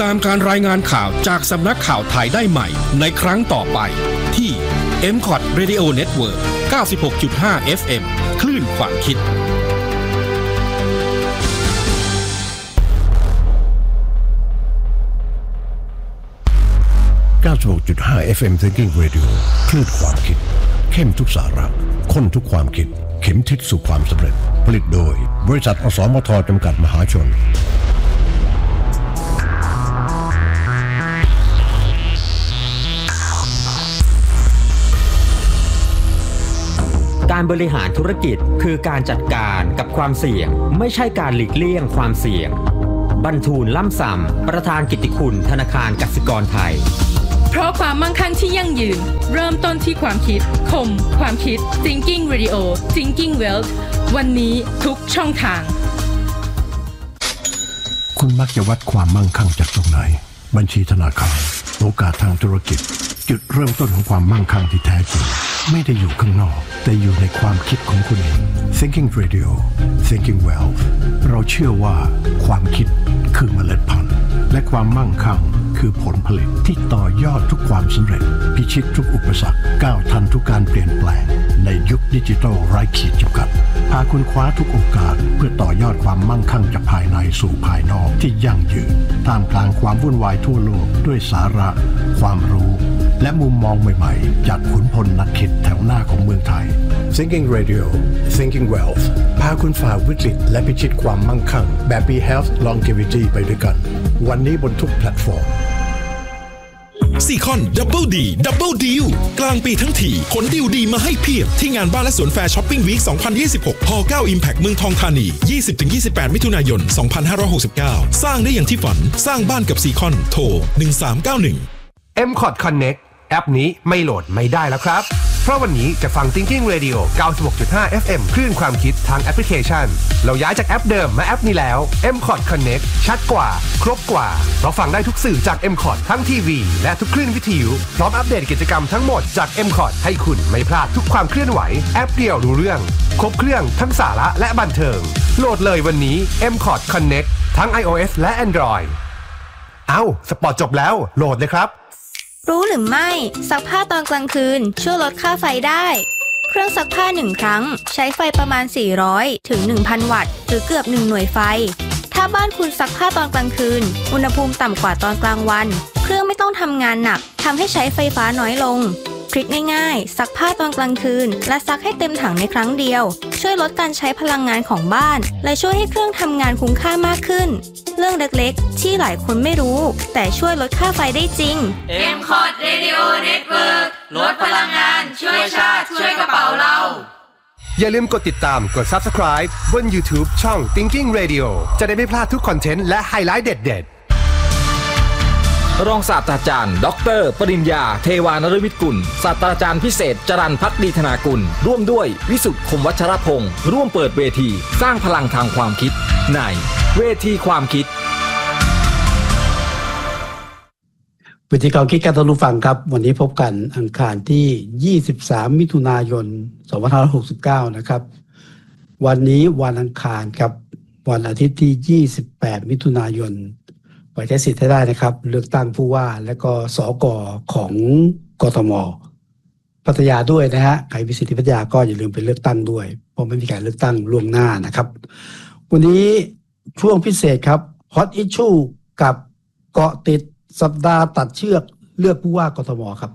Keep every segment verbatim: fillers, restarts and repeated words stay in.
ตามการรายงานข่าวจากสำนักข่าวไทยได้ใหม่ในครั้งต่อไปที่ เอ็ม ซี โอ ที Radio Network เก้าสิบหกจุดห้า เอฟ เอ็ม คลื่นความคิดเก้าสิบหกจุดห้า เอฟ เอ็ม Thinking Radio คลื่นความคิดเข้มทุกสาระข้นทุกความคิดเข็มทิศสู่ความสำเร็จผลิตโดยบริษัทอสมทจำกัดมหาชนการบริหารธุรกิจคือการจัดการกับความเสี่ยงไม่ใช่การหลีกเลี่ยงความเสี่ยงบรรทูลล่ำซำประธานกิตติคุณธนาคารกสิกรไทยเพราะความมั่งคั่งที่ยั่งยืนเริ่มต้นที่ความคิดคมความคิด Thinking Radio Thinking Wealth วันนี้ทุกช่องทางคุณมักจะวัดความมั่งคั่งจากตรงไหนบัญชีธนาคารโอกาสทางธุรกิจจุดเริ่มต้นของความมั่งคั่งที่แท้จริงไม่ได้อยู่ข้างนอกแต่อยู่ในความคิดของคุณเอง Thinking Radio Thinking Wealth เราเชื่อว่าความคิดคือเมล็ดพันธุ์และความมั่งคั่งคือผลผลิตที่ต่อยอดทุกความสำเร็จพิชิตทุกอุปสรรคก้าวทันทุกการเปลี่ยนแปลงในยุคดิจิทัลไร้ขีดจำกัดพาคุณคว้าทุกโอกาสเพื่อต่อยอดความมั่งคั่งจากภายในสู่ภายนอกที่ยั่งยืนท่ามกลางความวุ่นวายทั่วโลกด้วยสาระความรู้และมุมมองใหม่ๆจากขุนพลนักคิดแถวหน้าของเมืองไทย Thinking Radio Thinking Wealth พาคุณฝ่าวิกฤตและพิชิตความมั่งคั่งแบบ Be Health Longevity ไปด้วยกันวันนี้บนทุกแพลตฟอร์มซีคอนดับเบิลดีดับเบิลดีลกลางปีทั้งทีขนดีลดีมาให้เพียบที่งานบ้านและสวนแฟร์ช้อปปิ้งวีคสองพันยี่สิบหกฮอเก้า Impact เมืองทองธานี ยี่สิบถึงยี่สิบแปด มิถุนายน สองพันห้าร้อยหกสิบเก้าสร้างได้อย่างที่ฝันสร้างบ้านกับซีคอนโทรหนึ่งสามเก้าหนึ่งเอ็ม ซี โอ ที Connect แอปนี้ไม่โหลดไม่ได้แล้วครับเพราะวันนี้จะฟัง Thinking Radio เก้าสิบหกจุดห้า เอฟ เอ็ม คลื่นความคิดทางแอปพลิเคชันเราย้ายจากแอปเดิมมาแอปนี้แล้ว เอ็ม ซี โอ ที Connect ชัดกว่าครบกว่าเพราะฟังได้ทุกสื่อจาก เอ็ม ซี โอ ที ทั้งทีวีและทุกคลื่นวิทยุพร้อมอัปเดตกิจกรรมทั้งหมดจาก เอ็ม ซี โอ ที ให้คุณไม่พลาดทุกความเคลื่อนไหวแอปเดียวรู้เรื่องครบเครื่องทั้งสาระและบันเทิงโหลดเลยวันนี้ เอ็ม ซี โอ ที Connect ทั้ง iOS และ Android เอ้าสปอร์ตจบแล้วโหลดเลยครับรู้หรือไม่ซักผ้าตอนกลางคืนช่วยลดค่าไฟได้เครื่องซักผ้าหนึ่งครั้งใช้ไฟประมาณสี่ร้อยถึง หนึ่งพัน วัตต์หรือเกือบหนึ่งหน่วยไฟถ้าบ้านคุณซักผ้าตอนกลางคืนอุณหภูมิต่ำกว่าตอนกลางวันเครื่องไม่ต้องทำงานหนักทำให้ใช้ไฟฟ้าน้อยลงทริคง่ายๆซักผ้าตอนกลางคืนและซักให้เต็มถังในครั้งเดียวช่วยลดการใช้พลังงานของบ้านและช่วยให้เครื่องทำงานคุ้มค่ามากขึ้นเรื่องเล็กๆที่หลายคนไม่รู้แต่ช่วยลดค่าไฟได้จริงเอ็ม ซี โอ ที Radio Network ลดพลังงานช่วยชาติช่วยกระเป๋าเราอย่าลืมกดติดตามกด Subscribe บน YouTube ช่อง Thinking Radio จะได้ไม่พลาดทุกคอนเทนต์และไฮไลท์เด็ดๆรองศาสตราจารย์ดร.ปริญญาเทวานฤมิตกุลศาสตราจารย์พิเศษจรัญภักดีธนากุลร่วมด้วยวิสุทธิ์คมวัชรพงศ์ร่วมเปิดเวทีสร้างพลังทางความคิดในเวทีความคิดเวทีความคิดการท่านผู้ฟังครับวันนี้พบกันอังคารที่ยี่สิบสามมิถุนายนสองพันห้าร้อยหกสิบเก้านะครับวันนี้วันอังคารครับวันอาทิตย์ที่ยี่สิบแปดมิถุนายนไปใช้สิทธิ์ให้ได้นะครับเลือกตั้งผู้ว่าและก็สกของกทมพัทยาด้วยนะฮะใครมีสิทธิพัทยาก็อย่าลืมไปเลือกตั้งด้วยเพราะไม่มีการเลือกตั้งล่วงหน้านะครับวันนี้ช่วงพิเศษครับ Hot Issue กับเกาะติดสัปดาห์ตัดเชือกเลือกผู้ว่ากทมครับ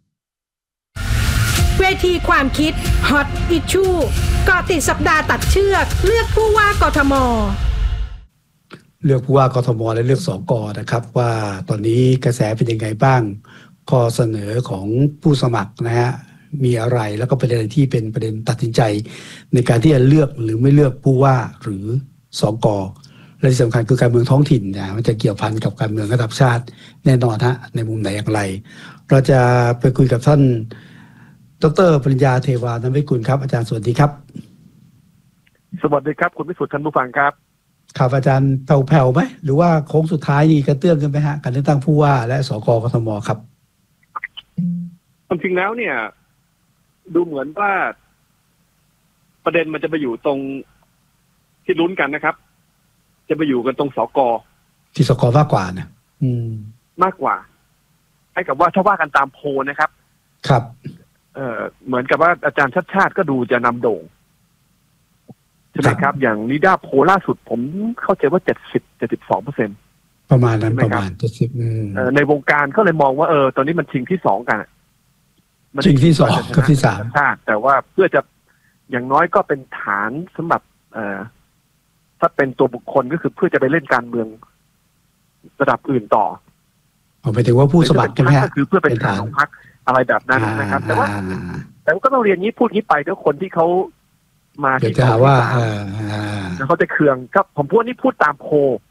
เวทีความคิด Hot Issue เกาะติดสัปดาห์ตัดเชือกเลือกผู้ว่ากทมเลือกผู้ว่ากทมและเลือกสกนะครับว่าตอนนี้กระแสเป็นยังไงบ้างข้อเสนอของผู้สมัครนะฮะมีอะไรแล้วก็ประเด็นที่เป็นประเด็นตัดสินใจในการที่จะเลือกหรือไม่เลือกผู้ว่าหรือสกและที่สำคัญคือการเมืองท้องถิ่นนะมันจะเกี่ยวพันกับการเมืองระดับชาติแน่นอนฮะในมุมไหนอย่างไรเราจะไปคุยกับท่านดร.ปริญญาเทวานฤมิตกุลครับอาจารย์สวัสดีครับสวัสดีครับคุณวิสุทธิ์ท่านผู้ฟังครับครับอาจารย์แผ่วๆไหมหรือว่าโค้งสุดท้ายนี่กระเตื้องกันไหมฮะการเลือกตั้งผู้ว่าและสกกทมครับจริงๆแล้วเนี่ยดูเหมือนว่าประเด็นมันจะไปอยู่ตรงที่ลุ้นกันนะครับจะไปอยู่กันตรงสกที่สกมากกว่านะอืมมากกว่าให้กับว่าถ้าว่ากันตามโพลนะครับครับเอ่อเหมือนกับว่าอาจารย์ชัดชาติก็ดูจะนำโด่งใช่ไหมครับอย่างนิด้าโพลล่าสุดผมเข้าใจว่าเจ็ดสิบเจ็ดสิบสองเปอร์เซ็นต์ประมาณนั้นประมาณเจ็ดสิบในวงการก็เลยมองว่าเออตอนนี้มันชิงที่สองกันชิงที่สองกับที่สามแต่ว่าเพื่อจะอย่างน้อยก็เป็นฐานสำหรับเอ่อถ้าเป็นตัวบุคคลก็คือเพื่อจะไปเล่นการเมืองระดับอื่นต่อผมไปถึงว่าผู้สมัครใช่ไหมก็คือเพื่อเป็นฐานของพรรคอะไรแบบนั้นนะครับแต่ว่าแต่ก็ต้องเรียนนี้พูดนี้ไปด้วยคนที่เขามาที่จะว่าแล้วเขาจะเคืองครับผมพูดนี่พูดตามโพ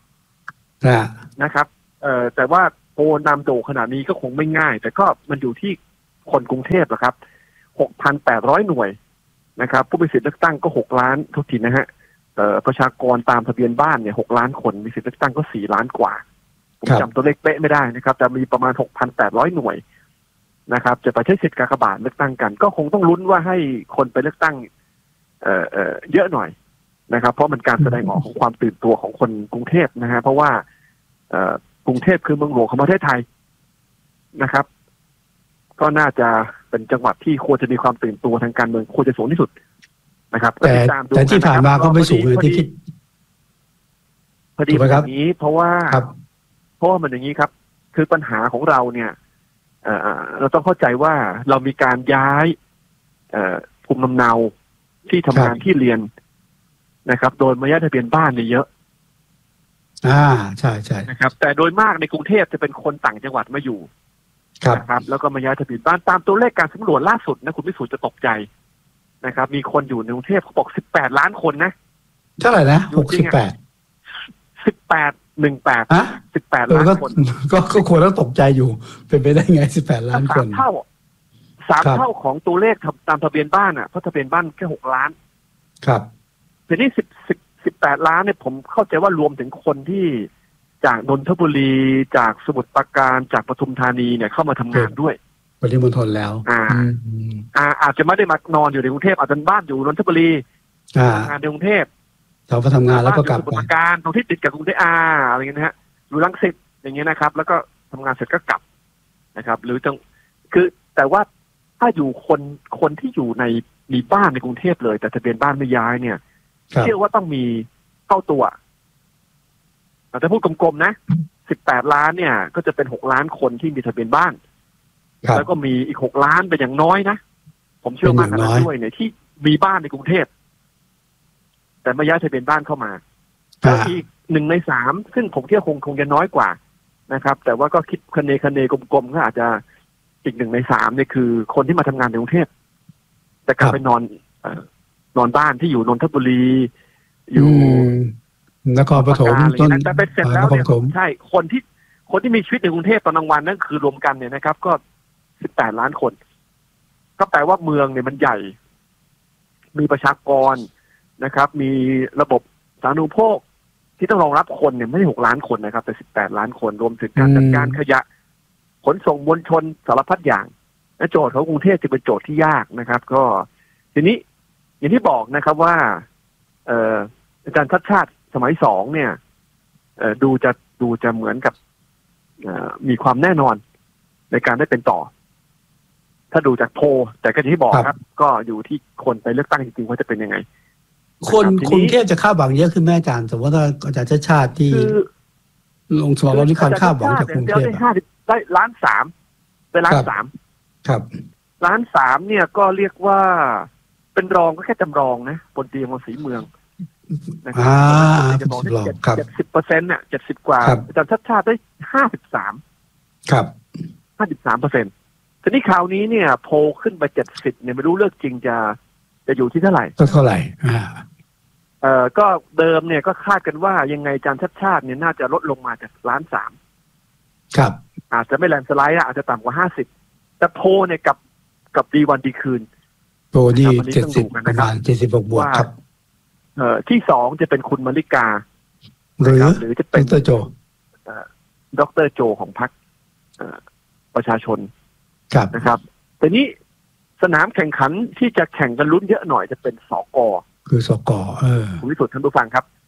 นะครับเอ่อแต่ว่าโพนำโด่ขนาดนี้ก็คงไม่ง่ายแต่ก็มันอยู่ที่คนกรุงเทพแหละครับ หกพันแปดร้อย หน่วยนะครับผู้มีสิทธิ์เลือกตั้งก็หกล้านทุกทีนะฮะเอ่อประชากรตามทะเบียนบ้านเนี่ยหกล้านคนมีสิทธิ์เลือกตั้งก็สี่ล้านกว่าผมจำตัวเลขเป๊ะไม่ได้นะครับแต่มีประมาณ หกพันแปดร้อย หน่วยนะครับจะไปใช้สิทธิ์กากบาทเลือกตั้งกันก็คงต้องลุ้นว่าให้คนไปเลือกตั้งเอ่อเอ่อเยอะหน่อยนะครับเพราะมันการแสดงออกของความตื่นตัวของคนกรุงเทพนะฮะเพราะว่าเอ่อกรุงเทพคือเมืองหลวงของประเทศไทยนะครับก็น่าจะเป็นจังหวัดที่ควรจะมีความตื่นตัวทางการเมืองควรจะสูงที่สุดนะครับแต่แต่ที่ผ่านมาก็ไม่สูงเลยที่คิดพอดีแบบนี้เพราะว่าเพราะว่ามันอย่างนี้ครับคือปัญหาของเราเนี่ยเอ่อเราต้องเข้าใจว่าเรามีการย้ายเอ่อภูมิลำเนาที่ทำงานที่เรียนนะครับโดยมาย้ายทะเบียนบ้านเนี่ยเยอะอ่าใช่ใช่นะครับแต่โดยมากในกรุงเทพจะเป็นคนต่างจังหวัดมาอยู่นะครับแล้วก็มาย้ายทะเบียนบ้านตามตัวเลขการสำรวจล่าสุดนะคุณพิสูจน์จะตกใจนะครับมีคนอยู่ในกรุงเทพเขาบอกสิบแปดล้านคนนะเท่าไหร่นะหกสิบแปดสิบแปดหนึ่งแปดสิบแปดล้านคนก็ก็ควรต้องตกใจอยู่เป็นไปได้ไงสิบแปดล้านคนสามเท่าสามเท่าของตัวเลขตามทะเบียนบ้านอ่ะเพราะทะเบียนบ้านแค่หกล้านครับทีนี้สิบสิบสิบแปดล้านเนี่ยผมเข้าใจว่ารวมถึงคนที่จากนนทบุรีจากสมุทรปราการจากปทุมธานีเนี่ยเข้ามาทำงานด้วยปริมณฑลแล้วอ่าอ่าอาจจะไม่ได้มานอนอยู่ในกรุงเทพอาจจะบ้านอยู่นนทบุรีทำงานในกรุงเทพเราไปทำงานแล้วก็กลับไปสมุทรปราการตรงที่ติดกับกรุงเทพอาอะไรเงี้ยนะฮะอยู่รังสิตอย่างเงี้ยนะครับแล้วก็ทำงานเสร็จก็กลับนะครับหรือจังคือแต่ว่าถ้าอยู่คนคนที่อยู่ในมีบ้านในกรุงเทพเลยแต่ทะเบียนบ้านไม่ย้ายเนี่ยเชื่อว่าต้องมีเข้าตัวแต่ถ้าพูดกลมๆนะสิบแปดล้านเนี่ยก็จะเป็นหกล้านคนที่มีทะเบียนบ้านแล้วก็มีอีกหกล้านเป็นอย่างน้อยนะผมเชื่อมากกันด้วยเนี่ยที่มีบ้านในกรุงเทพแต่ไม่ย้ายทะเบียนบ้านเข้ามาแล้วอีกหนึ่งในสามซึ่งผมเชื่อคงคงจะน้อยกว่านะครับแต่ว่าก็คิดคะเนคะเนกลมๆก็อาจจะอีกหนึ่งในสามเนี่ยคือคนที่มาทำงานในกรุงเทพแต่กลับไปนอนนอนบ้านที่อยู่นนทบุรีอยู่นครปฐมต้นแต่เป็นเสร็จแล้วเนี่ยใช่คนที่คนที่มีชีวิตในกรุงเทพตอนกลางวันนั่นคือรวมกันเนี่ยนะครับก็สิบแปดล้านคนก็แปลว่าเมืองเนี่ยมันใหญ่มีประชากรนะครับมีระบบสาธารณูปโภคที่ต้องรองรับคนเนี่ยไม่ใช่หกล้านคนนะครับแต่สิบแปดล้านคนรวมถึงการจัดการขยะขนส่งมวลชนสารพัดอย่างและโจทย์ของกรุงเทพจะเป็นโจทย์ที่ยากนะครับก็ทีนี้อย่างที่บอกนะครับว่าเอ่ออาจารย์ชัดชาติสมัยสองเนี่ยเอ่อดูจะดูจะเหมือนกับเอ่อมีความแน่นอนในการได้เป็นต่อถ้าดูจากโพลแต่ก็ที่บอกครับก็อยู่ที่คนไปเลือกตั้งจริงๆว่าจะเป็นยังไงคนกรุงเทพจะคาดหวังเยอะขึ้นแม่อาจารย์แต่ว่าถ้าอาจารย์ชัดชาติที่ลงสมัครเราที่คาดหวังจากกรุงเทพได้ล้านสามได้ล้านสามครับล้านสามเนี่ยก็เรียกว่าเป็นรองก็แค่จำรองนะบนเตียงของสีเมืองนะครับจะบอกได้เจ็ดสิบเปอร์เซ็นต์เนี่ยเจ็ดสิบกว่าอาจารย์ชัดชาติได้ห้าสิบสามครับห้าสิบสามเปอร์เซ็นต์ทีนี้คราวนี้เนี่ยโพลขึ้นไปเจ็ดสิบเนี่ยไม่รู้เลือกจริงจะจะอยู่ที่เท่าไหร่เท่าไหร่อ่าเอ่อก็เดิมเนี่ยก็คาดกันว่ายังไงอาจารย์ชัดชาติเนี่ยน่าจะลดลงมาจากล้านสามครับอาจจะไม่แลนสไลด์อาจจะต่ำกว่าห้าสิบแต่โพลเนี่ยกับกับดีวันดีคืนโพลดีเจ็ดสิบประมาณเจ็ดสิบหกบวกครับเอ่อที่สองจะเป็นคุณมาริกาหรือหรือจะเป็นดรโจดรโจของพรรคประชาชนครับนะครับแต่นี้สนามแข่งขันที่จะแข่งกันลุ้นเยอะหน่อยจะเป็นสก. คือสก.เออคุณวิสุทธิ์ท่านผู้ฟังครับส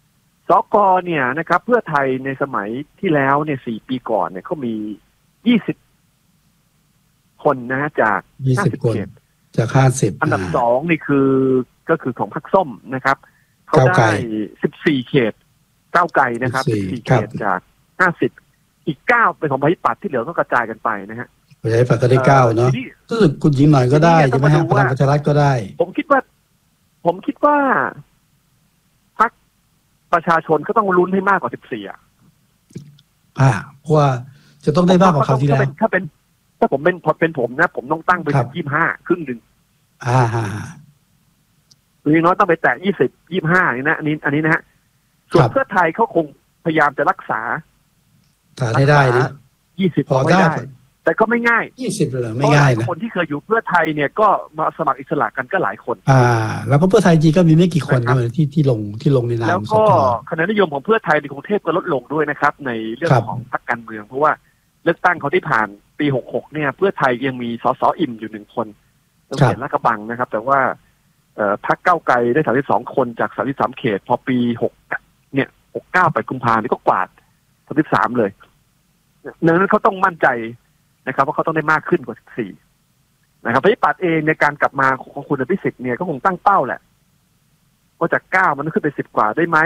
สกเนี่ยนะครับเพื่อไทยในสมัยที่แล้วเนี่ยสี่ปีก่อนเนี่ยเขามียี่สิบคนนะจากห้าสิบเขตจากห้าสิบอันดับสองนี่คือก็คือของพรรคส้มนะครับเขาได้สิบสี่เขตก้าวไกลนะครับสิบสี่เขตจากห้าสิบอีกเก้าเป็นของประชาธิปัตย์ที่เหลือก็กระจายกันไปนะฮะประชาธิปัตย์ก็ได้เก้าเนาะรู้สึกคุณหญิงหน่อยก็ได้ใช่ไหมฮะพลังประชารัฐก็ได้ผมคิดว่าผมคิดว่าพรรคประชาชนก็ต้องลุ้นให้มากกว่าสิบสี่อ่ะอ่าเพราะว่าจะต้องได้มากกว่าคราวที่แล้วถ้าเป็นถ้าผมเป็นพอเป็นผมนะผมต้องตั้งไปถึงยี่สิบห้าครึ่งหนึ่งอ่าฮะหรือน้อยต้องไปแตะยี่สิบยี่สิบห้านี่นะอันนี้อันนี้นะฮะส่วนเพื่อไทยเขาคงพยายามจะรักษาฐานให้ได้นะยี่สิบพอได้แต่ก็ไม่ง่ายยี่สิบเลยไม่ง่ายนะคนที่เคยอยู่เพื่อไทยเนี่ยก็มาสมัครอิสระกันก็หลายคนอ่าแล้วก็เพื่อไทยจริงก็มีไม่กี่คนนะที่ที่ลงที่ลงในนามแล้วก็คะแนนนิยมของเพื่อไทยในกรุงเทพก็ลดลงด้วยนะครับในเรื่องของพรรคการเมืองเพราะว่าเลือกตั้งเขาที่ผ่านปีหกหกเนี่ยเพื่อไทยยังมีสสอิ่มอยู่หนึ่งคนตรงเขตลาดกระบังนะครับแต่ว่าพรรคก้าวไกลได้สามสิบสองคนจากสามสิบสามเขตพอปีหกเนี่ยหกเก้าไปกุมภาพันธ์นี่ก็กวาดสามสิบสามเลยเนื่องนั้นเขาต้องมั่นใจนะครับว่าเขาต้องได้มากขึ้นกว่าสิบสี่นะครับประชาธิปัตย์เองในการกลับมาของคุณอภิสิทธิ์เนี่ยก็คงตั้งเป้าแหละว่าจากเก้ามันขึ้นไปสิบกว่าได้ไหม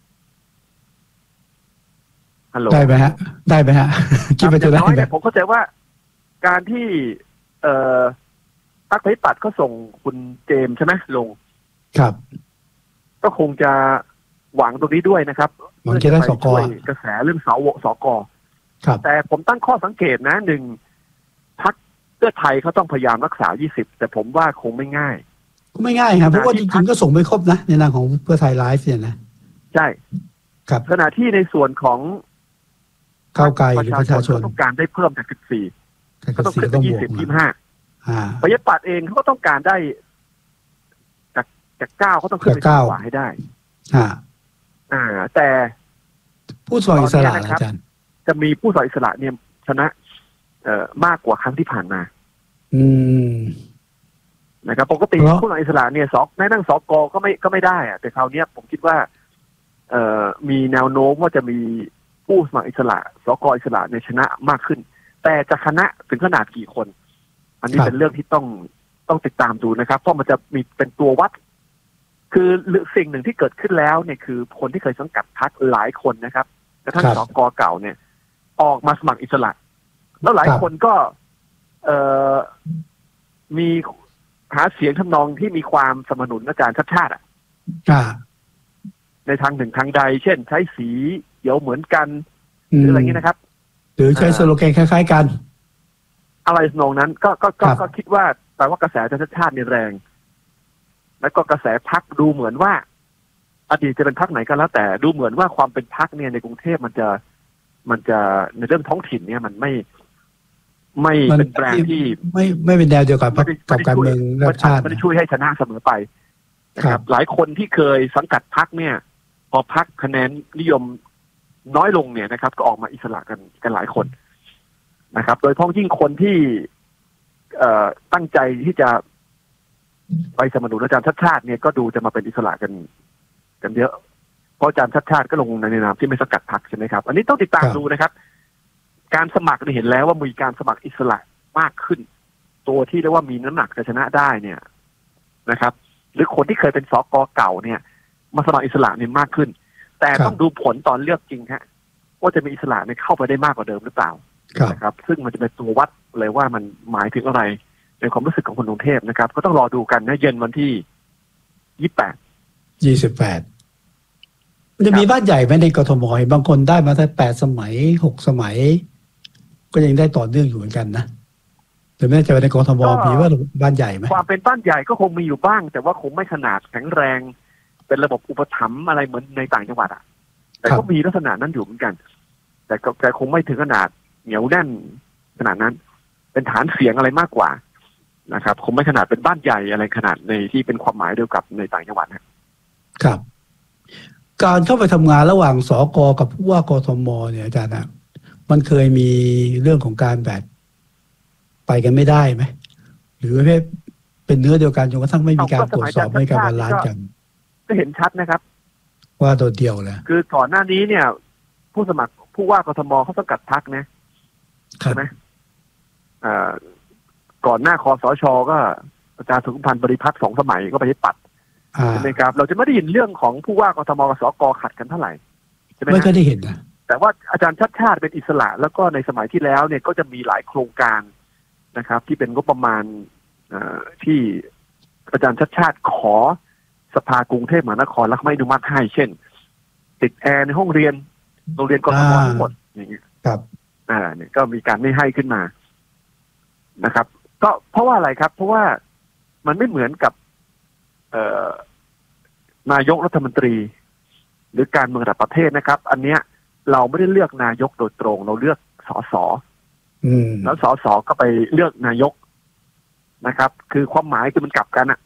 ฮัลโหลได้ไหมฮะได้ไหมฮะคิดว่าจะได้ไหมผมเข้าใจว่าการที่เอ่อพรรคประชาธิปัตย์เขาส่งคุณเจมส์ใช่ไหมลงครับก็คงจะหวังตรงนี้ด้วยนะครับหวังจะได้สกกระแสเรื่องสวสกแต่ผมตั้งข้อสังเกตนะหนึ่งพรรคเพื่อไทยเขาต้องพยายามรักษายี่สิบแต่ผมว่าคงไม่ง่ายไม่ง่ายครับเพราะว่าจริงๆก็ส่งไม่ครบนะในนามของเพื่อไทยไลฟ์เนี่ยนะใช่ครับขณะที่ในส่วนของก้าวไกลหรือประชาชนต้องการได้เพิ่มจากสิบสี่ก็ต้องขึ้นไปยี่สิบยี่สิบห้าประชาธิปัตย์เองเขาก็ต้องการได้จากจากเก้าเขาต้องขึ้นไปกว่าให้ได้อ่าอ่าแต่ผู้สมัครอิสระอาจารย์จะมีผู้สมัครอิสระเนี่ยชนะเอ่อมากกว่าครั้งที่ผ่านมาอืมนะครับปกติผู้สมัครอิสระเนี่ยสอกแม้นั่งสกก็ไม่ก็ไม่ได้อะแต่คราวนี้ผมคิดว่าเอ่อมีแนวโน้มว่าจะมีผู้สมัครอิสระสกอิสระเนี่ยชนะมากขึ้นแต่จะคณะถึงขนาดกี่คนอันนี้เป็นเรื่องที่ต้องต้องติดตามดูนะครับเพราะมันจะมีเป็นตัววัดคือสิ่งหนึ่งที่เกิดขึ้นแล้วเนี่ยคือคนที่เคยสังกัดพรรคหลายคนนะครับกระทั่งสกเก่าเนี่ยออกมาสมัครอิสระแล้วหลายคนก็เอ่อมีหาเสียงทำนองที่มีความสนับสนุนอาจารย์ชัดชาติอ่ะในทางหนึ่งทางใดเช่นใช้สีเขียวเหมือนกันหรืออะไรเงี้ยนะครับหรือใช้สโลแกนคล้ายๆกันอะไรทำนองนั้นก็ก็ก็คิดว่าแปลว่ากระแสอาจารย์ชัดชาตินี่แรงแล้วก็กระแสพรรคดูเหมือนว่าอดีตจะเป็นพรรคไหนก็แล้วแต่ดูเหมือนว่าความเป็นพรรคเนี่ยในกรุงเทพมันจะมันจะในเรื่องท้องถิ่นเนี่ยมันไม่ไม่เป็นแปลงที่ไม่ไม่เป็นแนวเดียวกับกับการเมืองรัฐชาติไม่ได้ช่วยให้ชนะเสมอไปนะครับหลายคนที่เคยสังกัดพรรคเนี่ยพอพรรคคะแนนนิยมน้อยลงเนี่ยนะครับก็ออกมาอิสระกันกันหลายคนนะครับโดยเฉพาะยิ่งคนที่เอ่อตั้งใจที่จะไปสนับสนุนอาจารย์ชัดชาติเนี่ยก็ดูจะมาเป็นอิสระกันกันเยอะเพราะอาจารย์ชัดชาติก็ลงในนามที่ไม่สังกัดพรรคใช่ไหมครับอันนี้ต้องติดตามดูนะครับการสมัครเห็นแล้วว่ามีการสมัครอิสระมากขึ้นตัวที่เรียกว่ามีน้ำหนักจะชนะได้เนี่ยนะครับหรือคนที่เคยเป็นสกเก่าเนี่ยมาสมัครอิสระเนี่ยมากขึ้นแต่ต้องดูผลตอนเลือกจริงฮะว่าจะมีอิสระเนี่ยเข้าไปได้มากกว่าเดิมหรือเปล่านะครับซึ่งมันจะเป็นตัววัดเลยว่ามันหมายถึงอะไรในความรู้สึกของคนกรุงเทพนะครับก็ต้องรอดูกันนะเย็นวันที่ยี่สิบแปดยี่สิบแปดมันจะมีบ้านใหญ่ไหมในกทมบางคนได้มาตั้งแปดสมัยหกสมัยก็ยังได้ต่อเนื่องอยู่เหมือนกันนะแต่ไม่แน่ใจว่าในกทมมีว่าบ้านใหญ่ไหมความเป็นบ้านใหญ่ก็คงมีอยู่บ้างแต่ว่าคงไม่ขนาดแข็งแรงเป็นระบบอุปถัมภ์อะไรเหมือนในต่างจังหวัดอ่ะแต่ก็มีลักษณะนั้นอยู่เหมือนกันแต่ก็แต่คงไม่ถึงขนาดเหนียวแน่นขนาดนั้นเป็นฐานเสียงอะไรมากกว่านะครับคงไม่ขนาดเป็นบ้านใหญ่อะไรขนาดในที่เป็นความหมายเดียวกับในต่างจังหวัดนะครับการเข้าไปทำงานระหว่างสกกับผู้ว่ากทมเนี่ยอาจารย์นะมันเคยมีเรื่องของการแบบไปกันไม่ได้ไหมหรือไม่เป็นเนื้อเดียวกันจนกระทั่งไม่มีการตรวจสอบไม่การบาลานซ์กันก็เห็นชัดนะครับว่าโดดเดี่ยวเลยคือก่อนหน้านี้เนี่ยผู้สมัครผู้ว่ากทมเขาสังกัดพรรคนะใช่ไหมอ่าก่อนหน้าคสช.ก็อาจารย์สุขุมพันธ์บริพัตรสองสมัยก็ไปที่ปัดใช่ไหมครับเราจะไม่ได้ยินเรื่องของผู้ว่ากทมกับสกขัดกันเท่าไหร่ใช่ไหมไม่เคยได้เห็นนะแต่ว่าอาจารย์ชัดชาติเป็นอิสระแล้วก็ในสมัยที่แล้วเนี่ยก็จะมีหลายโครงการนะครับที่เป็นงบประมาณที่อาจารย์ชัดชาติขอสภากรุงเทพมหานครแล้วไม่อนุมัติให้เช่นติดแอร์ในห้องเรียนโรงเรียนกทมทั้งหมดอย่างเงี้ยครับอ่าเนี่ยก็มีการไม่ให้ขึ้นมานะครับก็เพราะว่าอะไรครับเพราะว่ามันไม่เหมือนกับเอ่อนายกรัฐมนตรีหรือการเมืองระดับประเทศนะครับอันเนี้ยเราไม่ได้เลือกนายกโดยตรงเราเลือกสสแล้วสสก็ไปเลือกนายกนะครับคือความหมายคือมันกลับกันอะ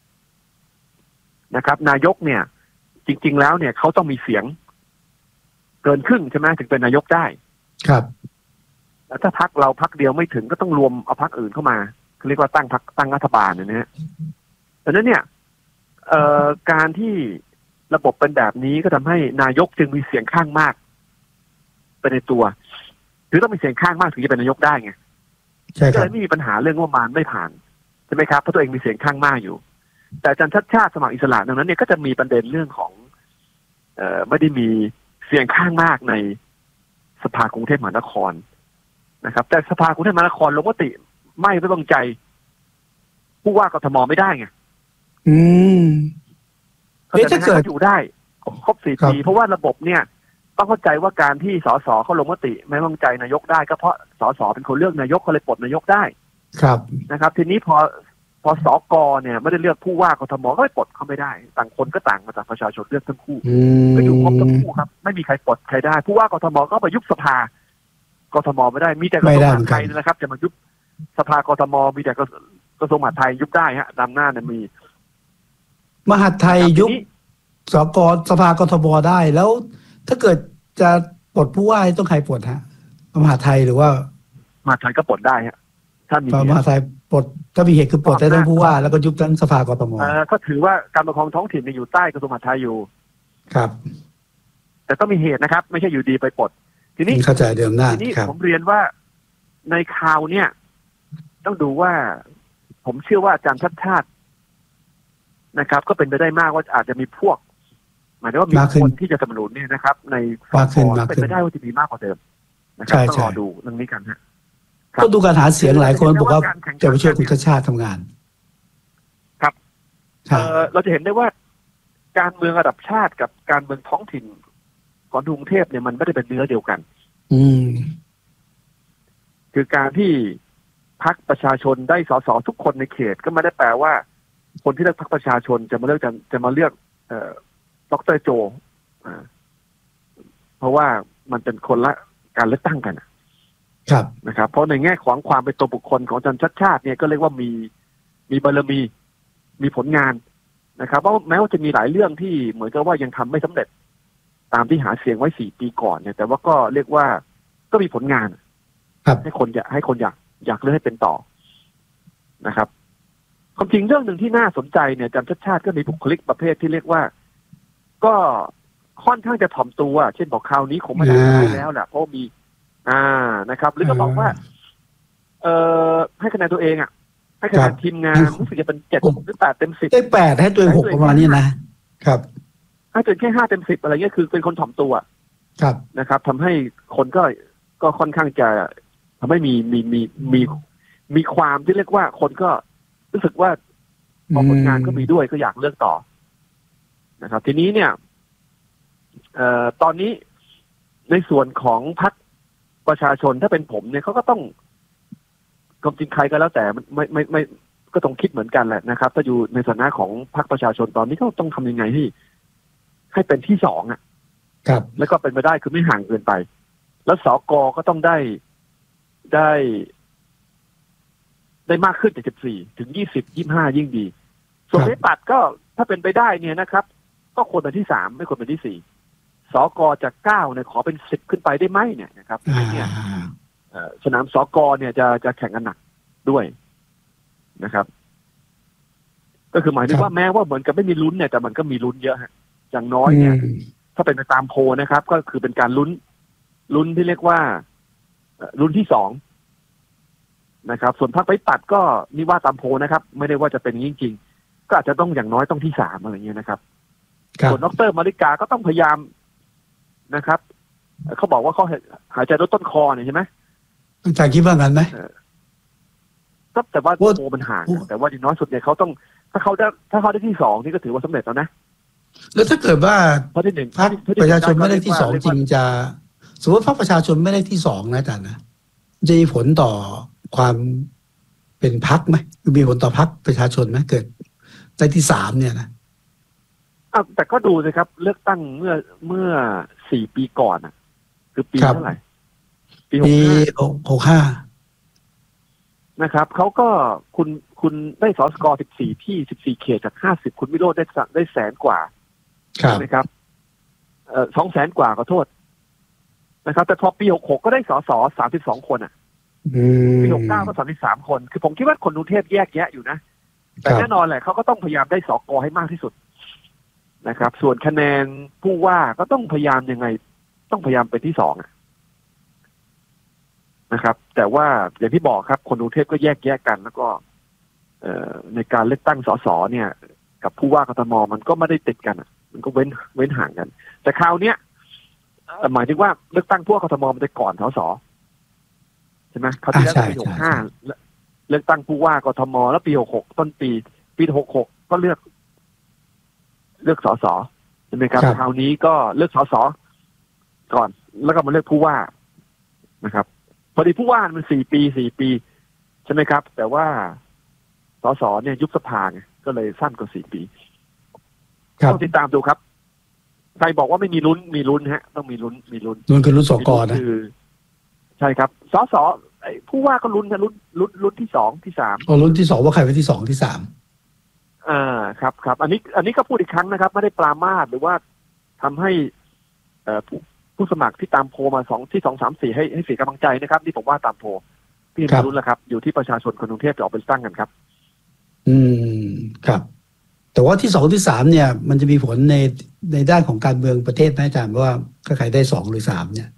นะครับนายกเนี่ยจริงๆแล้วเนี่ยเขาต้องมีเสียงเกินครึ่งใช่ไหมถึงเป็นนายกได้ครับแล้วถ้าพรรคเราพรรคเดียวไม่ถึงก็ต้องรวมเอาพรรคอื่นเข้ามาเรียกว่าตั้งพรรคตั้งรัฐบาลเนี่ยนะดังนั้นเนี่ยเอ่อการที่ระบบเป็นแบบนี้ก็ทำให้นายกจึงมีเสียงข้างมากเป็นในตัวคือต้องมีเสียงข้างมากถึงจะเป็นนายกได้ไงใช่ครับก็เลยไม่มีปัญหาเรื่องงบประมาณไม่ผ่านใช่ไหมครับเพราะตัวเองมีเสียงข้างมากอยู่แต่อาจารย์ชัดชาติสมัครอิสระดังนั้นเนี่ยก็จะมีประเด็นเรื่องของเอ่อไม่ได้มีเสียงข้างมากในสภากรุงเทพมหานครนะครับแต่สภากรุงเทพมหานครลงมติไม่ไว้วางใจผู้ว่ากทมไม่ได้ไงอืมเอ๊ะถ้าเกิดอยู่ได้ครบสี่ปีเพราะว่าระบบเนี่ยต้องเข้าใจว่าการที่สสเขาลงมติไม่ไว้วางใจนายกได้ก็เพราะสสเป็นคนเลือกนายกเขาเลยปลดนายกได้ครับนะครับทีนี้พอพอสกเนี่ยไม่ได้เลือกผู้ว่ากทมก็ไม่ปลดเขาไม่ได้ต่างคนก็ต่างมาจากประชาชนเลือกทั้งคู่ก็อยู่ครบทั้งคู่ครับไม่มีใครปลดใครได้ผู้ว่ากทมก็ไปยุบสภากทมไม่ได้มีแต่กระทรวงมหาดไทยนะครับจะมายุบสภากทมมีแต่กระทรวงมหาดไทยยุบได้ฮะดำหน้าเนี่ยมีมหาดไทยยุบสกสภากทมได้แล้วถ้าเกิดจะปลดผู้ว่าต้องใครปลดฮะมหาดไทยหรือว่ามหาดไทยก็ปลดได้ฮะถ้ามีมหาดไทยปลดถ้ามีเหตุคือปลดได้ทั้งผู้ว่าแล้วก็ยุบทั้งสภากทมเออก็ถือว่าการปกครองท้องถิ่นอยู่ใต้กระทรวงมหาดไทยอยู่ครับแต่ต้องมีเหตุนะครับไม่ใช่อยู่ดีไปปลดทีนี้เข้าใจเดิมหน้าทีนี้ผมเรียนว่าในข่าวเนี่ยต้องดูว่าผมเชื่อว่าอาจารย์ชัดชาตินะครับก็เป็นไปได้มากว่าอาจจะมีพวกหมายถึงว่ามีคนที่จะสนับสนุนเนี่ยนะครับในมากขึ้นเป็นไปได้ว่าจะมีมากกว่าเดิมนะครับต้องรอดูเรื่องนี้กันฮะก็ดูการหาเสียงหลายคนบอกว่าจะไปช่วยคุณชัดชาติทำงานครับเออเราจะเห็นได้ว่าการเมืองระดับชาติกับการเมืองท้องถิ่นของกรุงเทพเนี่ยมันไม่ได้เป็นเนื้อเดียวกันอืมคือการที่พรรคประชาชนได้สสทุกคนในเขตก็ไม่ได้แปลว่าคนที่เลือกพรรคประชาชนจะมาเลือกจะจะมาเลือกเอ่อดร.โจอ่าเพราะว่ามันเป็นคนละการเลือกตั้งกันครับนะครับเพราะในแง่ของความเป็นตัวบุคคลของอาจารย์ชัดชาติเนี่ยก็เรียกว่ามีมีบารมีมีผลงานนะครับเพราะแม้ว่าจะมีหลายเรื่องที่เหมือนกับว่ายังทำไม่สำเร็จตามที่หาเสียงไว้สี่ปีก่อนเนี่ยแต่ว่าก็เรียกว่าก็มีผลงานให้คนอยากให้คนอยากอยากเลือกให้เป็นต่อนะครับความจริงเรื่องหนึ่งที่น่าสนใจเนี่ยอาจารย์ชัดชาติก็มีบุคลิกประเภทที่เรียกว่าก็ค่อนข้างจะถ่อมตัวเช่นบอกคราวนี้คงไม่ได้แล้วแหละเพราะมีอ่านะครับหรือก็บอกว่าเอ่อให้คะแนนตัวเองอ่ะให้คะแนนทีมงานรู้สึกจะเป็นเจ็ดหรือแปดเต็มสิบได้แปดให้ตัวเองหกประมาณนี้นะครับให้ตัวเองแค่ห้าเต็มสิบอะไรเงี้ยคือเป็นคนถ่อมตัวครับนะครับทำให้คนก็ก็ค่อนข้างจะทำให้มีมีมีมีมีความที่เรียกว่าคนก็รู้สึกว่าพอผลงานก็มีด้วยก็อยากเลือกต่อนะครับทีนี้เนี่ยเอ่อตอนนี้ในส่วนของพรรคประชาชนถ้าเป็นผมเนี่ยเขาก็ต้องความจริงใครก็แล้วแต่ไม่ไม่ไม่ก็ต้องคิดเหมือนกันแหละนะครับถ้าอยู่ในฐานะของพรรคประชาชนตอนนี้เขาต้องทำยังไงให้ให้เป็นที่สองอ่ะครับแล้วก็เป็นไปได้คือไม่ห่างเกินไปแล้วสกก็ต้องได้ได้ได้มากขึ้นจากสิบสี่ถึงยี่สิบ ยี่สิบห้ายิ่งดีส่วนในปัดก็ถ้าเป็นไปได้เนี่ยนะครับก็ควรเป็นที่สามไม่ควรเป็นที่สี่สกจากเก้าเนี่ยขอเป็นสิบขึ้นไปได้ไหมเนี่ยนะครับเนี่ยสนามสกเนี่ยจะจะแข่งกันหนักด้วยนะครับก็คือหมายถึงว่าแม้ว่าเหมือนกับไม่มีลุ้นเนี่ยแต่มันก็มีลุ้นเยอะฮะอย่างน้อยเนี่ยถ้าเป็นไปตามโพลนะครับก็คือเป็นการลุ้นลุ้นที่เรียกว่าลุ้นที่สองนะครับส่วนพรรคประชาธิปัตย์ก็นี่ว่าตามโพลนะครับไม่ได้ว่าจะเป็นจริงๆก็อาจจะต้องอย่างน้อยต้องที่สามอะไรเงี้ยนะครับส่วนดร.มาริกาก็ต้องพยายามนะครับเขาบอกว่าเขาหายใจลดต้นคอเนี่ยใช่ไหมอาจารย์คิดว่างั้นไหมก็แต่ว่าโพลมันห่างแต่ว่าอย่างน้อยสุดเนี่ยเขาต้องถ้าเขาได้ถ้าเขาได้ที่สองนี่ก็ถือว่าสำเร็จแล้วนะแล้วถ้าเกิดว่าพรรคประชาชนไม่ได้ที่สองจริงจะสมมติพรรคประชาชนไม่ได้ที่สองนะอาจารย์นะจะมีผลต่อความเป็นพรรคไหมมีผลต่อพรรคประชาชนไหมเกิดได้ที่สามเนี่ยนะอ่ะแต่ก็ดูสิครับเลือกตั้งเมื่อเมื่อสี่ปีก่อนอ่ะคือปีเท่าไหร่ปีหกห้านะครับเขาก็คุณคุณได้สสกสิบสี่ที่สิบสี่เขตจากห้าสิบคุณวิโรจน์ได้ได้แสนกว่าใช่ไหมครับเอ่อสองแสนกว่าขอโทษนะครับแต่พอปีหกหกก็ได้สสสามสิบสองคนอ่ะปีหกเก้าก็สามสิบสามคนคือผมคิดว่าคนกรุงเทพแยกแยะอยู่นะแต่แน่นอนแหละเขาก็ต้องพยายามได้สกให้มากที่สุดนะครับส่วนคะแนนผู้ว่าก็ต้องพยายามยังไงต้องพยายามเป็นที่สองนะครับแต่ว่าอย่างที่บอกครับคนกรุงเทพก็แยกแยะกันแล้วก็ในการเลือกตั้งสสเนี่ยกับผู้ว่ากทมมันก็ไม่ได้ติดกันมันก็เว้นเว้นห่างกันแต่คราวเนี้ยหมายถึงว่าเลือกตั้งผู้ว่ากทมมันจะก่อนสสใช่ไหมเขาที่แล้วปีหกห้าเลือกตั้งผู้ว่ากทมแล้วปีหกหกต้นปีปีหกหกก็เลือกเลือกสสใช่ไหมครับคราวนี้ก็เลือกสสก่อนแล้วก็มาเลือกผู้ว่านะครับพอดีผู้ว่ามันสี่ปีสี่ปีใช่ไหมครับแต่ว่าสสเนี่ยยุบสภาไงก็เลยสั้นกว่าสี่ปีต้องติดตามดูครับใครบอกว่าไม่มีลุ้นมีลุ้นฮะต้องมีลุ้นมีลุ้นลุ้นคือลุ้นสกนะใช่ครับสสผู้ว่าก็ลุ้นกันลุ้นลุ้นลุ้นที่สองที่สามอ๋อลุ้นที่สองว่าใครเป็นที่สองที่สามอ่าครับครับอันนี้อันนี้ก็พูดอีกครั้งนะครับไม่ได้ปรามาสหรือว่าทำให้เอ่อผู้ผู้สมัครที่ตามโพมาสองที่สองสามสี่ให้ให้เสียกำลังใจนะครับนี่ผมว่าตามโพพี่ไม่รู้แล้วครับอยู่ที่ประชาชนคนกรุงเทพจะออกเป็นตั้งกันครับอืมครับแต่ว่าที่สองที่สามเนี่ยมันจะมีผลในในด้านของการเมืองประเทศไหมอาจารย์ว่าใครได้สองหรือสามเนี่ย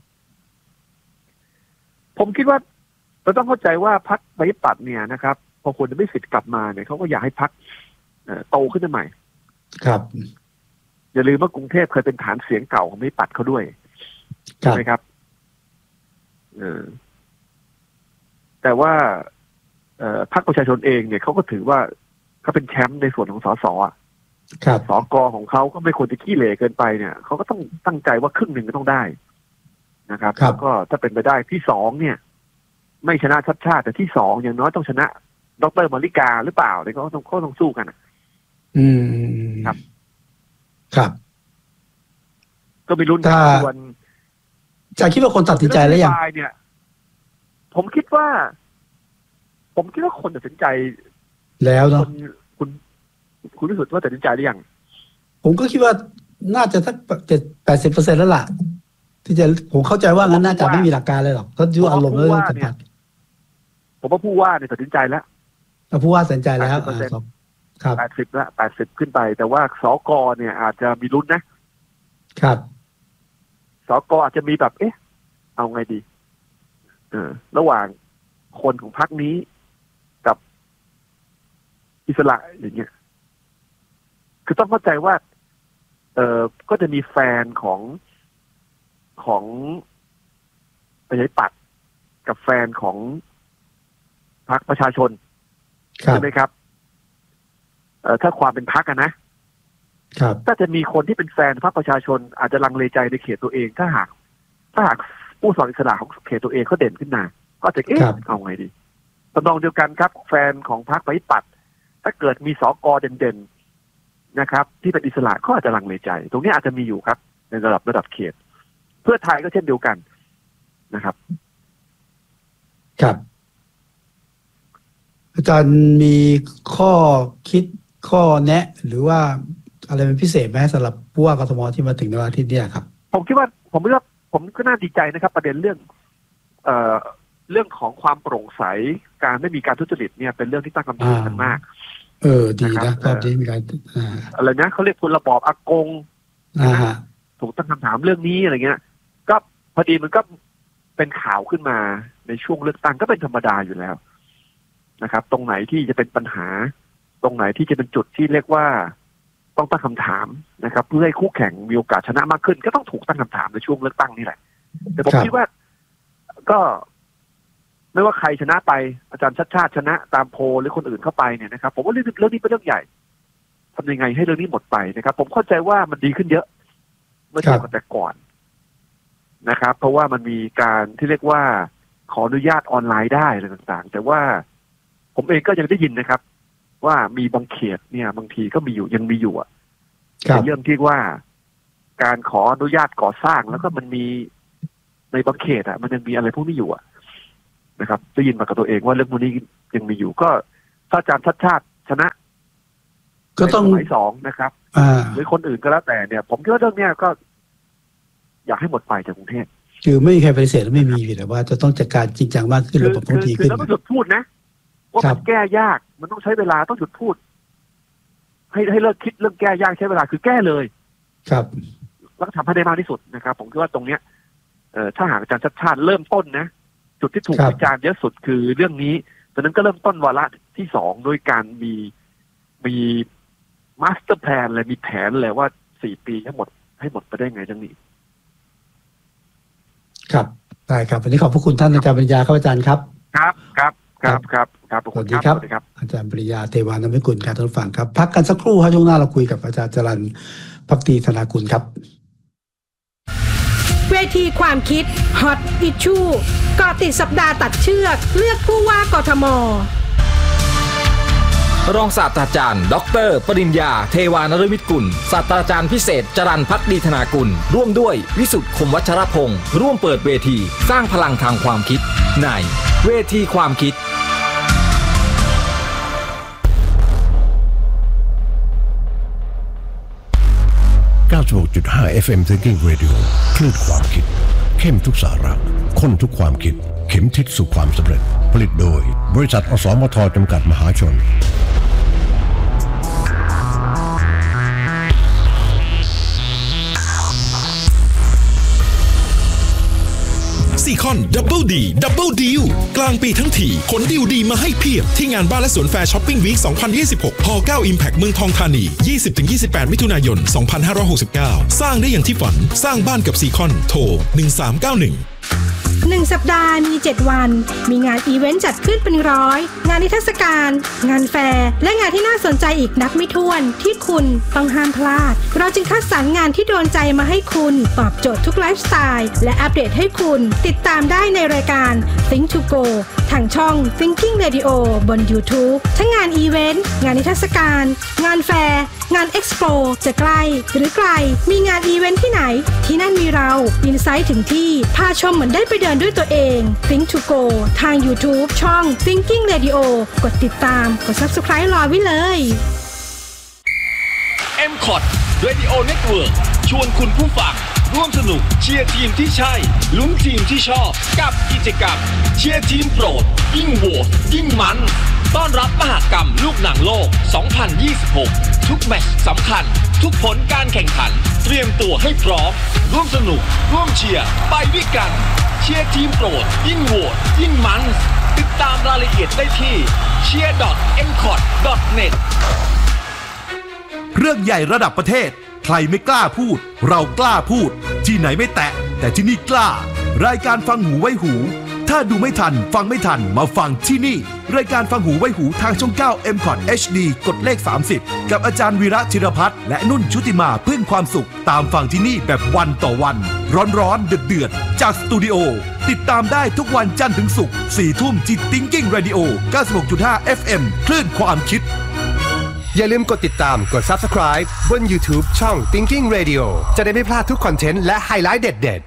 ผมคิดว่าเราต้องเข้าใจว่าพรรคประชาธิปัตย์เนี่ยนะครับพอคนจะไม่สิทธิ์กลับมาเนี่ยเขาก็อยากให้พรรคโตขึ้นใหม่ครับอย่าลืมว่ากรุงเทพเคยเป็นฐานเสียงเก่าของประชาธิปัตย์เขาด้วยใช่ไหมครับเออแต่ว่าเอ่อพรรคประชาชนเองเนี่ยเขาก็ถือว่าเขาเป็นแชมป์ในส่วนของสสอ่ะครับสกของเขาก็ไม่ควรจะขี้เหร่เกินไปเนี่ยเขาก็ต้องตั้งใจว่าครึ่งหนึ่งก็ต้องได้นะครับแล้วก็ถ้าเป็นไปได้ที่สองเนี่ยไม่ชนะชัดชาติแต่ที่สองอย่างน้อยต้องชนะดร.มาริกาหรือเปล่าเนี่ยเขาต้องเขาต้องสู้กันอืมครับครับก็มีลุ้นส่วนจะคิดว่าคนตัดสินใจแล้วยังเนี่ยผมคิดว่า ผมคิดว่าคนตัดสินใจแล้วเนาะคุณคุณรู้สึกว่าตัดสินใจหรือยังผมก็คิดว่าน่าจะสักเจ็ดแปดสิบเปอร์เซ็นต์แล้วล่ะที่จะผมเข้าใจว่างั้นน่าจะไม่มีหลักการเลยหรอกเขาดูอารมณ์แล้วสัมผัสผมว่าผู้ว่าเนี่ยตัดสินใจแล้วผู้ว่าตัดสินใจแล้วครับแปดสิบละแปดสิบขึ้นไปแต่ว่าสกเนี่ยอาจจะมีลุ้นนะครับสกอาจจะมีแบบเอ๊ะเอาไงดีเออระหว่างคนของพรรคนี้กับอิสระอย่างเงี้ยคือต้องเข้าใจว่าเออก็จะมีแฟนของของประชาธิปัตย์กับแฟนของพรรคประชาชนใช่ไหมครับเอ่อถ้าความเป็นพรรคอะนะครับถ้าจะมีคนที่เป็นแฟนพรรคประชาชนอาจจะลังเลใจในเขตตัวเองถ้าหากถ้าหากผู้สมัครอิสระของเขตตัวเองเขาเด่นขึ้นมาก็จะเอ๊ะเอาไงดีตำนองเดียวกันครับแฟนของพรรคประชาธิปัตย์ถ้าเกิดมีสกเด่นๆนะครับที่เป็นอิสระก็อาจจะลังเลใจตรงนี้อาจจะมีอยู่ครับในระดับระดับเขตเพื่อไทยก็เช่นเดียวกันนะครับครับอาจารย์มีข้อคิดข้อแนะหรือว่าอะไรเป็นพิเศษไหมสำหรับผู้ว่ากทมที่มาถึงในวันอาทิตย์นี้ครับผมคิดว่าผมคิดว่าผมก็น่าดีใจนะครับประเด็นเรื่องเอ่อเรื่องของความโปร่งใสการไม่มีการทุจริตเนี่ยเป็นเรื่องที่ตั้งคำถามกันมากเออดีนะตอนนี้มีการอะไรนะเขาเรียกคุณระบอบอากงถูกตั้งคำถามเรื่องนี้อะไรเงี้ยก็พอดีมันก็เป็นข่าวขึ้นมาในช่วงเลือกตั้งก็เป็นธรรมดาอยู่แล้วนะครับตรงไหนที่จะเป็นปัญหาตรงไหนที่จะเป็นจุดที่เรียกว่าต้องตั้งคำถามนะครับเพื่อให้คู่แข่งมีโอกาสชนะมากขึ้นก็ต้องถูกตั้งคำถามในช่วงเลือกตั้งนี่แหละแต่ผมคิดว่าก็ไม่ว่าใครชนะไปอาจารย์ชัชชาติชนะตามโพลหรือคนอื่นเข้าไปเนี่ยนะครับผมว่าเรื่องเรื่องนี้เป็นเรื่องใหญ่ทำยังไงให้เรื่องนี้หมดไปนะครับผมเข้าใจว่ามันดีขึ้นเยอะเมื่อเทียบกับแต่ก่อนนะครับเพราะว่ามันมีการที่เรียกว่าขออนุญาตออนไลน์ได้อะไรต่างๆแต่ว่าผมเองก็ยังได้ยินนะครับว่ามีบางเขตเนี่ยบางทีก็มีอยู่ยังมีอยู่อ่ะในเรื่องที่ว่าการขออนุญาตก่อสร้างแล้วก็มันมีในบางเขตอ่ะมันยังมีอะไรพวกนี้อยู่อ่ะนะครับได้ยินมากับตัวเองว่าเรื่องพวกนี้ยังมีอยู่ก็ถ้าอาจารย์ชัดชาติชนะก็ต้องสมัยสองนะครับหรือคนอื่นก็แล้วแต่เนี่ยผมคิดว่าเรื่องเนี้ยก็อยากให้หมดไปจากกรุงเทพคือไม่มีใครปฏิเสธและไม่มีแต่ว่าจะต้องจัดการจริงจังมากขึ้นระบบต้องดีขึ้นคือต้องหยุดพูดนะว่ามันแก้ยากมันต้องใช้เวลาต้องหยุดพูดให้ให้เลิกคิดเรื่องแก้ยากใช้เวลาคือแก้เลยครับแล้วทำให้ได้มากที่สุดนะครับผมคิดว่าตรงเนี้ยเอ่อถ้าหากอาจารย์ชัดชาติเริ่มต้นนะจุดที่ถูกวิจารณ์เยอะสุดคือเรื่องนี้ตอนนั้นก็เริ่มต้นวาระที่สองโดยการมีมีมาสเตอร์แพลนเลยมีแผนเลยว่าสี่ปีให้หมดให้หมดไปได้ไงจังนี้ครับได้ครับวันนี้ขอบพระคุณท่านอาจารย์ปริญญาครับอาจารย์ครับครับครับครับครับครับสวัสดีครับอาจารย์ปริญญาเทวานมิกุลการท่านฟังครับพักกันสักครู่ครับช่วงหน้าเราคุยกับอาจารย์จรัญภักดีธนากุลครับเวทีความคิด Hot Issue เกาะติดสัปดาห์ตัดเชือกเลือกผู้ว่ากทม. รองศาสตราจารย์ดร.ปริญญาเทวานฤมิตกุลศาสตราจารย์พิเศษจรัญภักดีธนากุลร่วมด้วยวิสุทธิ์คมวัชรพงศ์ร่วมเปิดเวทีสร้างพลังทางความคิดในเวทีความคิดเก้าสิบหกจุดห้า เอฟ เอ็ม Thinking Radio คลื่นความคิดเข้มทุกสาระข้นทุกความคิดเข็มทิศสู่ความสำเร็จผลิตโดยบริษัทอสมทจำกัดมหาชนซีคอนดับเบิลดีดับเบิลดีลกลางปีทั้งทีขนดีลดีมาให้เพียบที่งานบ้านและสวนแฟร์ช้อปปิ้งวีคสองพันยี่สิบหกฮเก้า Impact เมืองทองธานี ยี่สิบถึงยี่สิบแปด มิถุนายน สองพันห้าร้อยหกสิบเก้า สร้างได้อย่างที่ฝันสร้างบ้านกับซีคอนโทรหนึ่งสามเก้าหนึ่งหนึ่งสัปดาห์มีเจ็ดวันมีงานอีเวนต์จัดขึ้นเป็นร้อยงานนิทรรศการงานแฟร์และงานที่น่าสนใจอีกนับไม่ถ้วนที่คุณต้องห้ามพลาดเราจึงคัดสรรงานที่โดนใจมาให้คุณตอบโจทย์ทุกไลฟ์สไตล์และอัปเดตให้คุณติดตามได้ในรายการ Think to Go ทางช่อง Thinking Radio บน YouTube ทั้งงานอีเวนต์งานนิทรรศการงานแฟร์งานเอ็กซ์โปจะใกล้หรือไกลมีงานอีเวนต์ที่ไหนที่นั่นมีเราอินไซต์ถึงที่พาชมเหมือนได้ไปเดินด้วยตัวเอง Think to Go ทาง YouTube ช่อง Thinking Radio กดติดตามกด Subscribe รอไว้เลยเอ็ม คอท Radio Network ชวนคุณผู้ฟังร่วมสนุกเชียร์ทีมที่ใช่ลุ้นทีมที่ชอบกับกิจกรรมเชียร์ทีมโปรดยิ่งโหวตยิ่งมันต้อนรับมหกรรมลูกหนังโลก สองพันยี่สิบหก ทุกแมตช์สำคัญทุกผลการแข่งขันเตรียมตัวให้พร้อมร่วมสนุกร่วมเชียร์ไปด้วยกันเชียร์ทีมโปรดยิ่งโหวตยิ่งมันติดตามรายละเอียดได้ที่ เชียร์ ดอท เอ็ม คอท ดอท เน็ตเรื่องใหญ่ระดับประเทศใครไม่กล้าพูดเรากล้าพูดที่ไหนไม่แตะแต่ที่นี่กล้ารายการฟังหูไว้หูถ้าดูไม่ทันฟังไม่ทันมาฟังที่นี่รายการฟังหูไว้หูทางช่องเก้า เอ็ม คอท เอช ดี กดเลขสามสิบกับอาจารย์วีระธิรพัฒน์และนุ่นชุติมาพึ่งความสุขตามฟังที่นี่แบบวันต่อวันร้อนๆเดือดๆจากสตูดิโอติดตามได้ทุกวันจันทร์ถึงศุกร์สี่ทุ่มที่ Thinking Radio เก้าสิบหกจุดห้า เอฟ เอ็ม คลื่นความคิดอย่าลืมกดติดตามกด Subscribe บน YouTube ช่อง Thinking Radio จะได้ไม่พลาดทุกคอนเทนต์และไฮไลท์เด็ด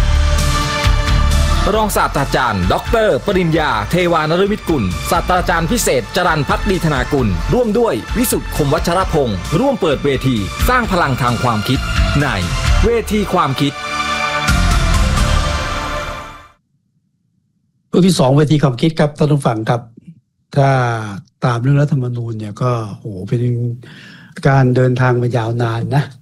ๆรองศาสตราจารย์ดร.ปริญญาเทวานฤมิตกุลศาสตราจารย์พิเศษจรัญภักดีธนากุลร่วมด้วยวิสุทธิ์คมวัชรพงศ์ร่วมเปิดเวทีสร้างพลังทางความคิดในเวทีความคิดตัวที่สองเวทีความคิดครับท่านผู้ฟังครับถ้าตามเรื่องรัฐธรรมนูญเนี่ยก็โหเป็นการเดินทางมายาวนานนะ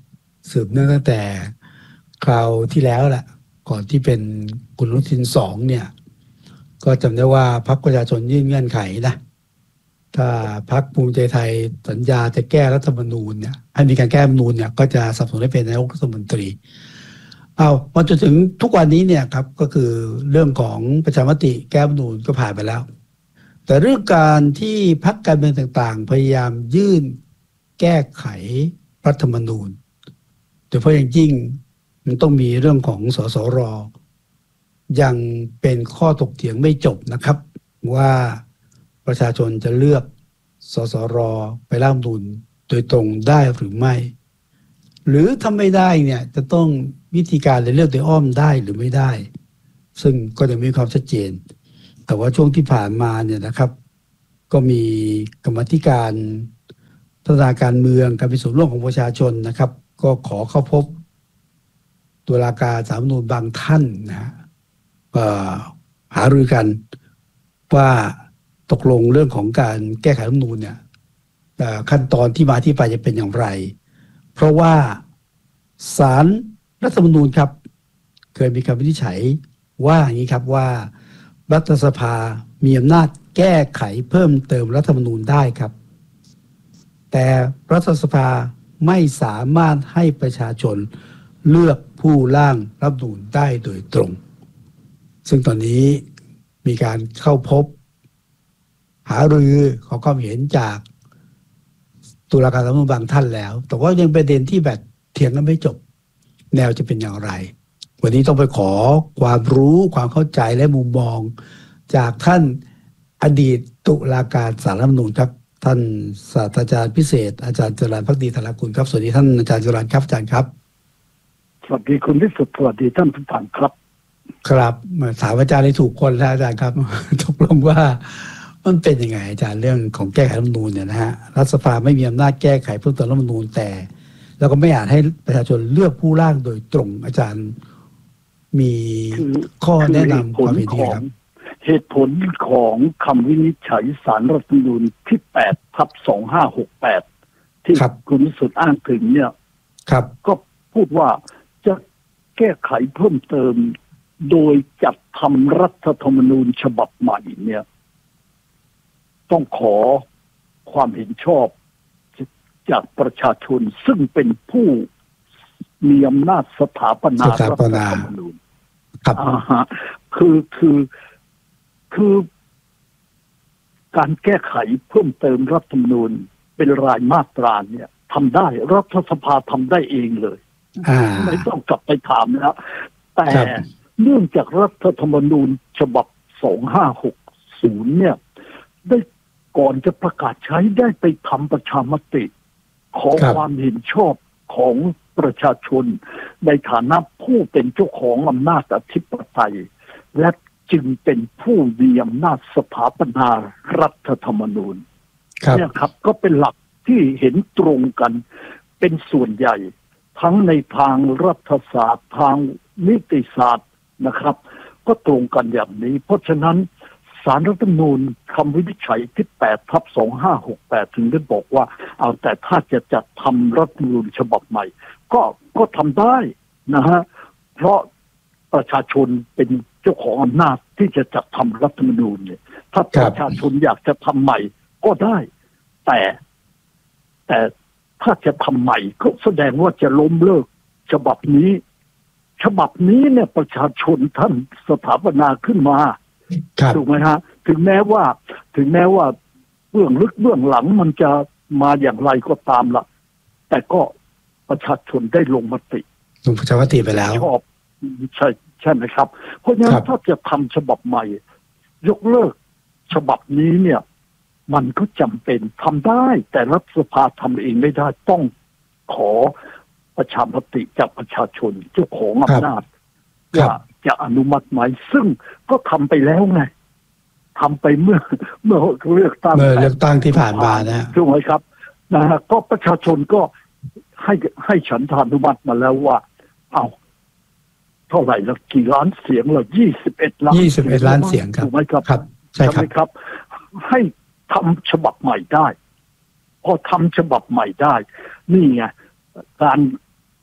สืบเนื่องตั้งแต่คราวที่แล้วแหละก่อนที่เป็นคุณอนุทินสองเนี่ยก็จำได้ว่าพรรคประชาชนยื่นเงื่อนไขนะถ้าพรรคภูมิใจไทยสัญญาจะแก้รัฐธรรมนูญเนี่ยให้มีการแก้รัฐธรรมนูญเนี่ยก็จะสนับสนุนให้เป็นนายกรัฐมนตรีเอาพอจนถึงทุกวันนี้เนี่ยครับก็คือเรื่องของประชามติแก้รัฐธรรมนูญก็ผ่านไปแล้วแต่เรื่องการที่พรรคการเมืองต่างๆพยายามยื่นแก้ไขรัฐธรรมนูญโดยเฉพาะอย่างยิ่งมันต้องมีเรื่องของสสรยังเป็นข้อถกเถียงไม่จบนะครับว่าประชาชนจะเลือกสสรไปร่างรัฐธรรมนูญโดยตรงได้หรือไม่หรือถ้าไม่ได้เนี่ยจะต้องวิธีการเลือกโดยอ้อมได้หรือไม่ได้ซึ่งก็ยังไม่มีความชัดเจนแต่ว่าช่วงที่ผ่านมาเนี่ยนะครับก็มีกรรมาธิการพัฒนาการเมืองการมีส่วนร่วมของประชาชนนะครับก็ขอเข้าพบตุลาการศาลรัฐธรรมนูญบางท่านนะฮะหารือกันว่าตกลงเรื่องของการแก้ไขรัฐธรรมนูญเนี่ยขั้นตอนที่มาที่ไปจะเป็นอย่างไรเพราะว่าศาลรัฐธรรมนูญครับเคยมีคำวินิจฉัยว่าอย่างนี้ครับว่ารัฐสภามีอำนาจแก้ไขเพิ่มเติมรัฐธรรมนูญได้ครับแต่รัฐสภาไม่สามารถให้ประชาชนเลือกผู้ร่างรัฐธรรมนูญได้โดยตรงซึ่งตอนนี้มีการเข้าพบหารือขอความเห็นจากตุลาการศาลรัฐธรรมนูญบางท่านแล้วแต่ว่ายังประเด็นที่แบบเถียงกันไม่จบแนวจะเป็นอย่างไรวันนี้ต้องไปขอความรู้ความเข้าใจและมุมมองจากท่านอดีตตุลาการศาลรัฐธรรมนูญครับท่านศาสตราจารย์พิเศษอาจารย์จรัญภักดีธนากุลครับสวัสดีท่านอาจารย์จรัญครับอาจารย์ครับสวัสดีคุณวิสุทธิ์สวัสดีท่านผู้ฟังครับครับถามอาจารย์ได้ถูกคนแล้วอาจารย์ครับตกลงว่ามันเป็นยังไงอาจารย์เรื่องของแก้ไขรัฐธรรมนูญเนี่ยนะฮะรัฐสภาไม่มีอำนาจแก้ไขเพิ่มเติมรัฐธรรมนูญแต่แล้วก็ไม่อาจให้ประชาชนเลือกผู้ร่างโดยตรงอาจารย์มีข้อแนะนำความเห็นดีครับเหตุผลของคำวินิจฉัยศาลรัฐธรรมนูญที่แปดทับสองห้าหกแปดที่คุณวิสุทธิ์อ้างถึงเนี่ยก็พูดว่าจะแก้ไขเพิ่มเติมโดยจัดทำรัฐธรรมนูญฉบับใหม่เนี่ยต้องขอความเห็นชอบจากประชาชนซึ่งเป็นผู้มีอำนาจสถาปนารัฐธรรมนูญครับคือคือคือการแก้ไขเพิ่มเติมรัฐธรรมนูญเป็นรายมาตราเนี่ยทำได้รัฐสภาทำได้เองเลยไม่ต้องกลับไปถามแล้วแต่เนื่องจากรัฐธรรมนูญฉบับสองห้าหกศูนย์เนี่ยได้ก่อนจะประกาศใช้ได้ไปทำประชามติขอความเห็นชอบของประชาชนในฐานะผู้เป็นเจ้าของอำนาจอธิปไตยและจึงเป็นผู้มีอำนาจสถาปนารัฐธรรมนูญเนี่ยครับก็เป็นหลักที่เห็นตรงกันเป็นส่วนใหญ่ทั้งในทางรัฐศาสตร์ทางนิติศาสตร์นะครับก็ตรงกันอย่างนี้เพราะฉะนั้นศาลรัฐธรรมนูญคำวินิจฉัยที่แปดทับสองห้าหกแปดถึงได้บอกว่าเอาแต่ถ้าจะจัดทำรัฐธรรมนูญฉบับใหม่ก็ก็ทำได้นะฮะเพราะประชาชนเป็นเจ้าของอำนาจที่จะจัดทำรัฐธรรมนูญเนี่ยถ้าประชาชนอยากจะทำใหม่ก็ได้แต่แต่ถ้าจะทำใหม่ก็แสดงว่าจะล้มเลิกฉบับนี้ฉบับนี้เนี่ยประชาชนท่านสถาปนาขึ้นมาถูกไหมฮะถึงแม้ว่าถึงแม้ว่าเบื้องลึกเบื้องหลังมันจะมาอย่างไรก็ตามละแต่ก็ประชาชนได้ลงมติลงประชามติไปแล้วชอบใช่ใช่ไหมครับเพราะฉะนั้นถ้าจะทำฉบับใหม่ยกเลิกฉบับนี้เนี่ยมันก็จำเป็นทำได้แต่รัฐสภาทำเองไม่ได้ต้องขอประชามติจากประชาชนเจ้าของอำนาจว่าจะอนุมัติไหมซึ่งก็ทำไปแล้วไงทำไปเมื่อเมื่อเลือกตั้งเมื่อเลือกตั้งที่ผ่านมานะถูกไหมครับนะฮะก็ประชาชนก็ให้ให้ฉันทานุมัติมาแล้วว่าเอาเท่าไหร่ละกี่ล้านเสียงละยี่สิบเอ็ดล้านยี่สิบเอ็ดล้านเสียงครับถูกไหมครับครับใช่ครับให้ทำฉบับใหม่ได้พอทำฉบับใหม่ได้นี่ไงการ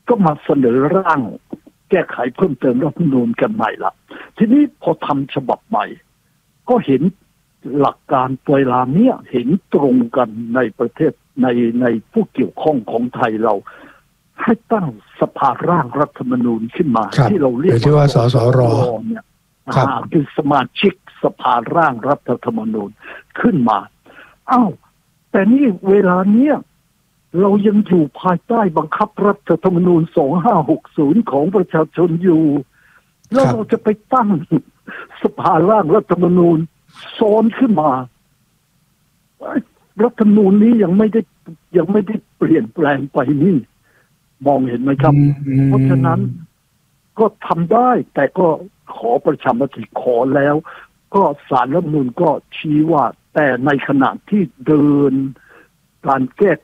ก็มาเสนอร่างแก้ไขเพิ่มเติมรัฐธรรมนูญกันใหม่ละทีนี้พอทำฉบับใหม่ก็เห็นหลักการเวลาเนี้ยเห็นตรงกันในประเทศในในผู้เกี่ยวข้องของไทยเราให้ตั้งสภาร่างรัฐธรรมนูญขึ้นมาที่เราเรียกว่าสสรเนี่ยคือสมาชิกสภาร่างรัฐธรรมนูญขึ้นมาอ้าวแต่นี่เวลาเนี้ยเรายังอยู่ภายใต้บังคับรัฐธรรมนูญสองห้าหกศูนย์ของประชาชนอยู่แล้วเราจะไปตั้งสภาร่างรัฐธรรมนูญซ้อนขึ้นมารัฐธรรมนูญนี้ยังไม่ได้ยังไม่ได้เปลี่ยนแปลงไปนี่มองเห็นไหมครับเพราะฉะนั้นก็ทำได้แต่ก็ขอประชามติขอแล้วก็ศาลรัฐธรรมนูญก็ชี้ว่าแต่ในขณะที่เดินการแก้